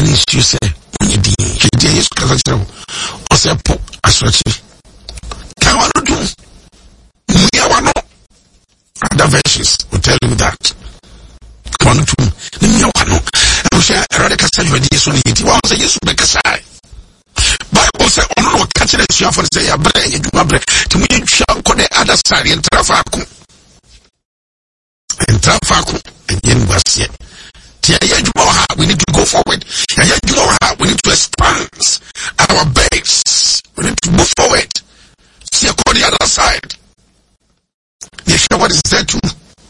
is you say, when you did, you or say, pop, as what you can do. Other versions will tell you that. One, two, I wish I radical self with once a use make a side. Bible said, on no catching a shop for say a brain, you do my break to me, shall go the other side in Trafaku. And Trafaku, and Yen was yet. We need to go forward. We need to expand our base. We need to move forward. See, go the other side. You hear what is said too?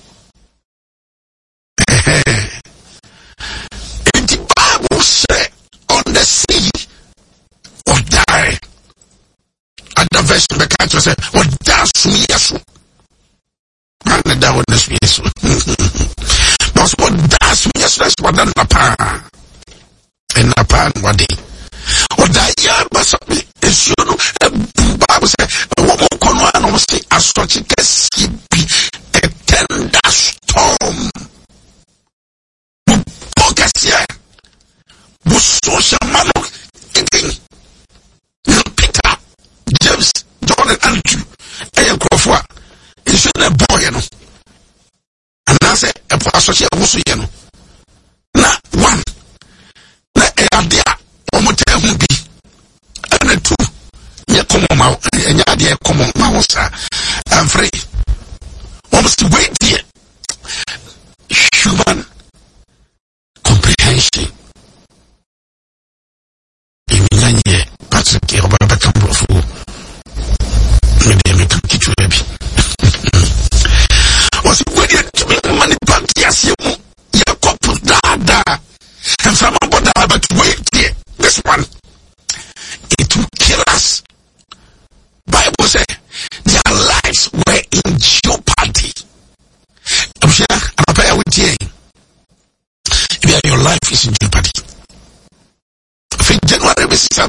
And the Bible said, on the sea, or die. At the verse, the catcher said, or die, Suyasu. And that was the that's what does yes, what done Napa and Napa what day. Or that must be is you know Bible said what can say as such a tender storm. Bogasia Busosha Mano Peter, James, John and Andrew, and Crawford. Is a boy, you know. And I say, a associate also, you know. Not one. Let a idea, almost tell me be. And a two, you come on out, and your idea come on, Mausa. I'm free. Almost wait here. Human comprehension. Imianye, Patrick, or Baba Cambrofo. Maybe I can teach you, baby. Was when you money back, yes, you couple dada, and some about that, but wait here, this one, it will kill us. Bible said their lives were in jeopardy. I'm sure I'm bear with you. If your life is in jeopardy. If in January,